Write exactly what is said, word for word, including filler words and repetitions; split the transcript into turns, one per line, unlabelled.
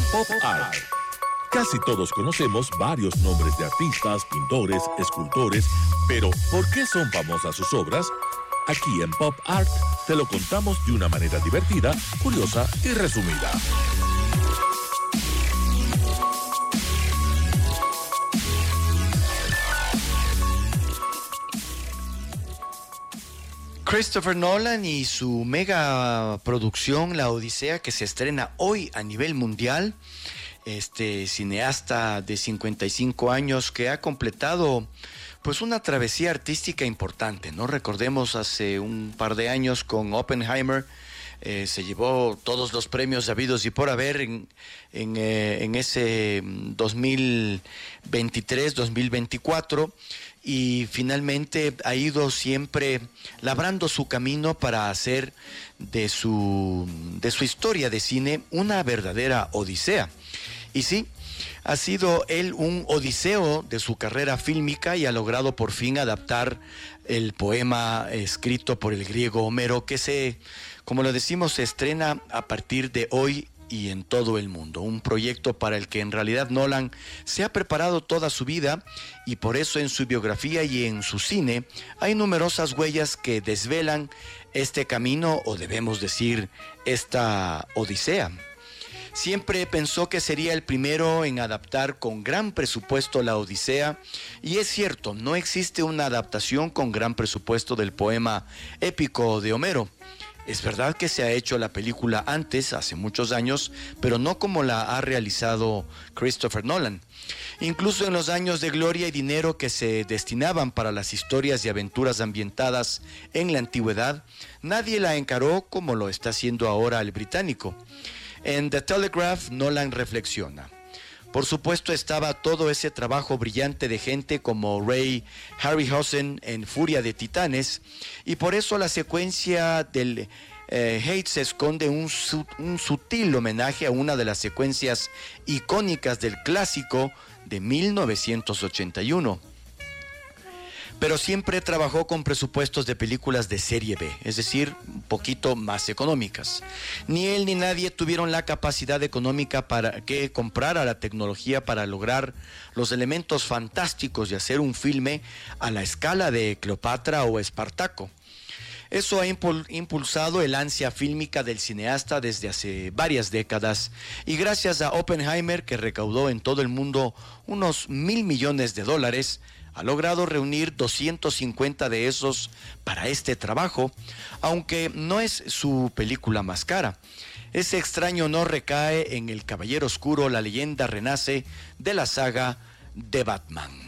Pop Art. Casi todos conocemos varios nombres de artistas, pintores, escultores, pero ¿por qué son famosas sus obras? Aquí en Pop Art te lo contamos de una manera divertida, curiosa y resumida.
Christopher Nolan y su mega producción La Odisea, que se estrena hoy a nivel mundial. Este cineasta de cincuenta y cinco años que ha completado pues una travesía artística importante, ¿no? Recordemos hace un par de años con Oppenheimer, eh, se llevó todos los premios habidos y por haber en, en, eh, en ese dos mil veintitrés dos mil veinticuatro, y finalmente ha ido siempre labrando su camino para hacer de su, de su historia de cine una verdadera odisea. Y sí, ha sido él un odiseo de su carrera fílmica y ha logrado por fin adaptar el poema escrito por el griego Homero, que se, como lo decimos, se estrena a partir de hoy y en todo el mundo. Un proyecto para el que en realidad Nolan se ha preparado toda su vida, y por eso en su biografía y en su cine hay numerosas huellas que desvelan este camino, o debemos decir, esta odisea. Siempre pensó que sería el primero en adaptar con gran presupuesto la Odisea, y es cierto, no existe una adaptación con gran presupuesto del poema épico de Homero. Es verdad que se ha hecho la película antes, hace muchos años, pero no como la ha realizado Christopher Nolan. Incluso en los años de gloria y dinero que se destinaban para las historias y aventuras ambientadas en la antigüedad, nadie la encaró como lo está haciendo ahora el británico. En The Telegraph, Nolan reflexiona: por supuesto estaba todo ese trabajo brillante de gente como Ray Harryhausen en Furia de Titanes, y por eso la secuencia del eh, Hate se esconde un, su, un sutil homenaje a una de las secuencias icónicas del clásico de mil novecientos ochenta y uno. Pero siempre trabajó con presupuestos de películas de serie B, es decir, un poquito más económicas. Ni él ni nadie tuvieron la capacidad económica para que comprara la tecnología para lograr los elementos fantásticos de hacer un filme a la escala de Cleopatra o Espartaco. Eso ha impulsado el ansia fílmica del cineasta desde hace varias décadas, y gracias a Oppenheimer, que recaudó en todo el mundo unos mil millones de dólares, ha logrado reunir doscientos cincuenta de esos para este trabajo, aunque no es su película más cara. Ese extraño honor recae en El Caballero Oscuro, la leyenda renace de la saga de Batman.